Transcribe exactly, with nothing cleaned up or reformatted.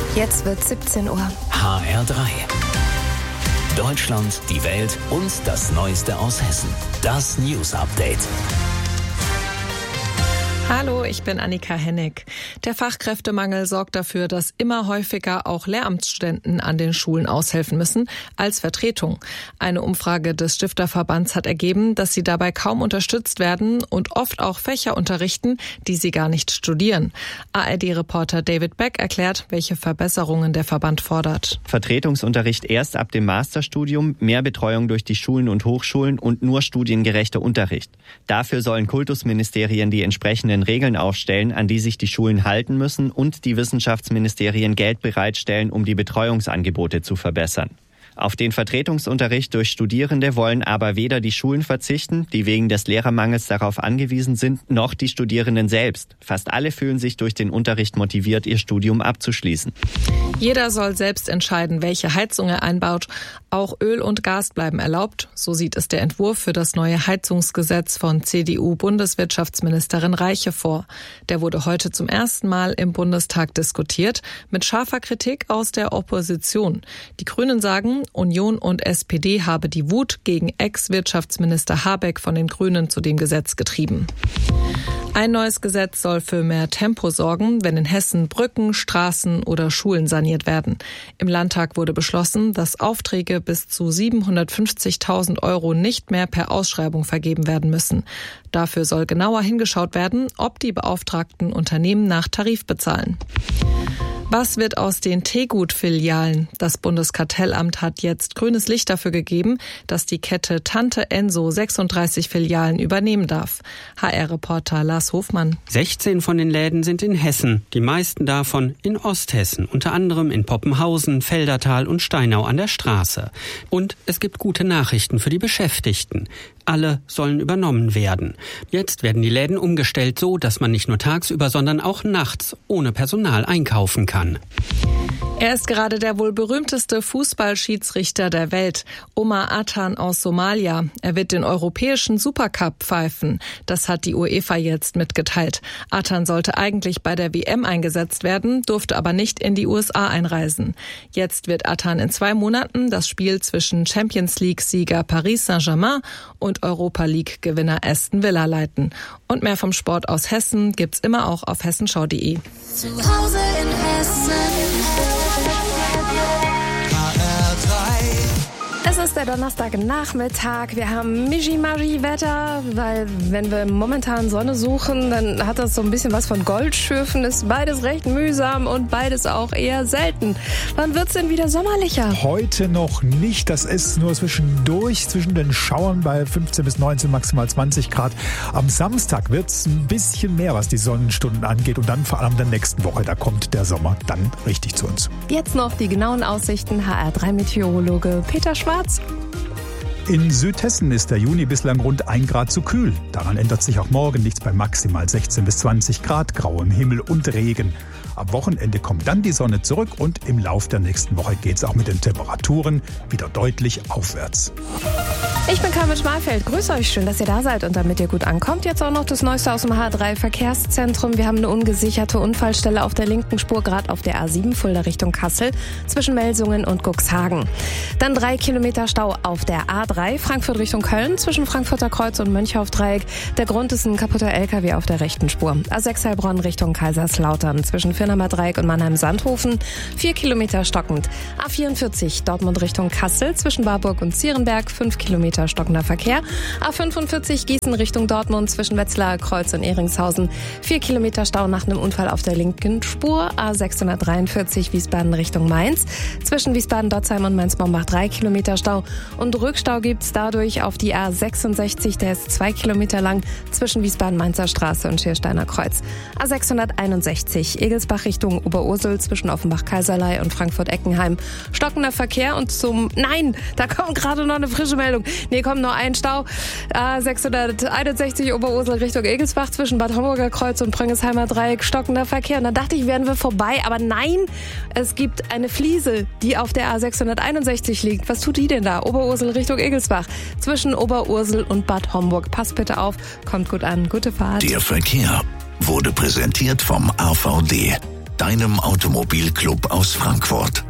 Jetzt wird siebzehn Uhr. H R drei. Deutschland, die Welt und das Neueste aus Hessen. Das News Update. Hallo, ich bin Annika Hennig. Der Fachkräftemangel sorgt dafür, dass immer häufiger auch Lehramtsstudenten an den Schulen aushelfen müssen als Vertretung. Eine Umfrage des Stifterverbands hat ergeben, dass sie dabei kaum unterstützt werden und oft auch Fächer unterrichten, die sie gar nicht studieren. A R D-Reporter David Beck erklärt, welche Verbesserungen der Verband fordert. Vertretungsunterricht erst ab dem Masterstudium, mehr Betreuung durch die Schulen und Hochschulen und nur studiengerechter Unterricht. Dafür sollen Kultusministerien die entsprechenden Regeln aufstellen, an die sich die Schulen halten müssen, und die Wissenschaftsministerien Geld bereitstellen, um die Betreuungsangebote zu verbessern. Auf den Vertretungsunterricht durch Studierende wollen aber weder die Schulen verzichten, die wegen des Lehrermangels darauf angewiesen sind, noch die Studierenden selbst. Fast alle fühlen sich durch den Unterricht motiviert, ihr Studium abzuschließen. Jeder soll selbst entscheiden, welche Heizung er einbaut. Auch Öl und Gas bleiben erlaubt. So sieht es der Entwurf für das neue Heizungsgesetz von C D U-Bundeswirtschaftsministerin Reiche vor. Der wurde heute zum ersten Mal im Bundestag diskutiert, mit scharfer Kritik aus der Opposition. Die Grünen sagen, Union und S P D habe die Wut gegen Ex-Wirtschaftsminister Habeck von den Grünen zu dem Gesetz getrieben. Ein neues Gesetz soll für mehr Tempo sorgen, wenn in Hessen Brücken, Straßen oder Schulen saniert werden. Im Landtag wurde beschlossen, dass Aufträge bis zu siebenhundertfünfzigtausend Euro nicht mehr per Ausschreibung vergeben werden müssen. Dafür soll genauer hingeschaut werden, ob die beauftragten Unternehmen nach Tarif bezahlen. Was wird aus den Teegut-Filialen? Das Bundeskartellamt hat jetzt grünes Licht dafür gegeben, dass die Kette Tante Enso sechsunddreißig Filialen übernehmen darf. H R-Reporter Lars Hofmann. sechzehn von den Läden sind in Hessen, die meisten davon in Osthessen, unter anderem in Poppenhausen, Feldertal und Steinau an der Straße. Und es gibt gute Nachrichten für die Beschäftigten. Alle sollen übernommen werden. Jetzt werden die Läden umgestellt so, dass man nicht nur tagsüber, sondern auch nachts ohne Personal einkaufen kann. Er ist gerade der wohl berühmteste Fußballschiedsrichter der Welt, Omar Atan aus Somalia. Er wird den europäischen Supercup pfeifen. Das hat die UEFA jetzt mitgeteilt. Atan sollte eigentlich bei der W M eingesetzt werden, durfte aber nicht in die U S A einreisen. Jetzt wird Atan in zwei Monaten das Spiel zwischen Champions League-Sieger Paris Saint-Germain und Europa League-Gewinner Aston Villa leiten. Und mehr vom Sport aus Hessen gibt's immer auch auf hessenschau punkt de. Zu Hause in Hessen. Es ist der Donnerstagnachmittag. Wir haben Migi-Magi-Wetter, weil wenn wir momentan Sonne suchen, dann hat das so ein bisschen was von Goldschürfen. Ist beides recht mühsam und beides auch eher selten. Wann wird's denn wieder sommerlicher? Heute noch nicht. Das ist nur zwischendurch, zwischen den Schauern bei fünfzehn bis neunzehn, maximal zwanzig Grad. Am Samstag wird's ein bisschen mehr, was die Sonnenstunden angeht. Und dann vor allem in der nächsten Woche, da kommt der Sommer dann richtig zu uns. Jetzt noch die genauen Aussichten. H R drei Meteorologe Peter Schwarz. In Südhessen ist der Juni bislang rund ein Grad zu kühl. Daran ändert sich auch morgen nichts bei maximal sechzehn bis zwanzig Grad, grauem Himmel und Regen. Am Wochenende kommt dann die Sonne zurück und im Lauf der nächsten Woche geht es auch mit den Temperaturen wieder deutlich aufwärts. Ich bin Carmen Schmalfeld. Grüße euch, schön, dass ihr da seid und damit ihr gut ankommt. Jetzt auch noch das Neueste aus dem H drei Verkehrszentrum. Wir haben eine ungesicherte Unfallstelle auf der linken Spur, gerade auf der A sieben Fulda Richtung Kassel, zwischen Melsungen und Cuxhagen. Dann drei Kilometer Stau auf der A drei, Frankfurt Richtung Köln, zwischen Frankfurter Kreuz und Mönchhaufdreieck. Der Grund ist ein kaputter L K W auf der rechten Spur. A sechs Heilbronn Richtung Kaiserslautern, zwischen Firnamer Dreieck und Mannheim-Sandhofen, vier Kilometer stockend. A vierundvierzig Dortmund Richtung Kassel, zwischen Warburg und Zierenberg, fünf Kilometer stockender Verkehr. A fünfundvierzig Gießen Richtung Dortmund, zwischen Wetzlar Kreuz und Ehringshausen, vier Kilometer Stau nach einem Unfall auf der linken Spur. A sechshundertdreiundvierzig Wiesbaden Richtung Mainz, zwischen Wiesbaden-Dotzheim und Mainz-Mombach drei Kilometer Stau. Und Rückstau gibt's dadurch auf die A sechsundsechzig, der ist zwei Kilometer lang, zwischen Wiesbaden-Mainzer Straße und Schiersteiner Kreuz. A sechshunderteinundsechzig Egelsbach Richtung Oberursel, zwischen Offenbach-Kaiserlei und Frankfurt-Eckenheim. Stockender Verkehr und zum... Nein, da kommt gerade noch eine frische Meldung. Nee, kommt noch ein Stau. A sechshunderteinundsechzig Oberursel Richtung Egelsbach, zwischen Bad Homburger Kreuz und Pröngensheimer Dreieck. Stockender Verkehr. Und dann dachte ich, wären wir vorbei. Aber nein, es gibt eine Fliese, die auf der A sechshunderteinundsechzig liegt. Was tut die denn da? Oberursel Richtung Egelsbach, zwischen Oberursel und Bad Homburg. Passt bitte auf, kommt gut an. Gute Fahrt. Der Verkehr wurde präsentiert vom A V D. deinem Automobilclub aus Frankfurt.